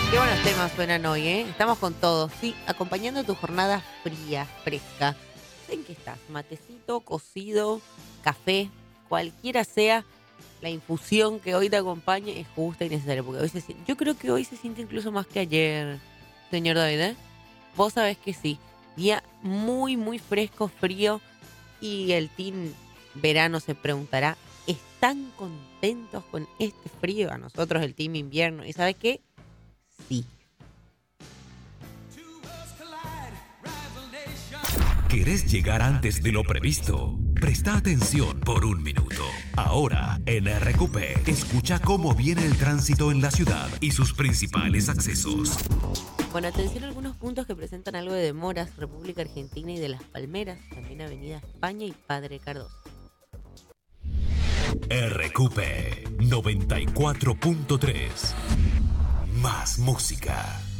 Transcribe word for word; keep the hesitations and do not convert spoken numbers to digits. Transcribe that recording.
Qué buenos temas suenan hoy, ¿eh? Estamos con todos, sí, acompañando tu jornada fría, fresca. ¿En qué estás? Matecito, cocido, café, cualquiera sea la infusión que hoy te acompañe es justa y necesaria, porque hoy se siente, yo creo que hoy se siente incluso más que ayer, señor David, ¿eh? Vos sabés que sí, día muy, muy fresco, frío, y el team verano se preguntará, ¿están contentos con este frío? A nosotros el team invierno, ¿y sabes qué? Sí. ¿Querés llegar antes de lo previsto? Presta atención por un minuto. Ahora, en R Q P, escucha cómo viene el tránsito en la ciudad y sus principales accesos. Bueno, atención a algunos puntos que presentan algo de demoras, República Argentina y de Las Palmeras, también Avenida España y Padre Cardoso. R Q P noventa y cuatro punto tres. Más música.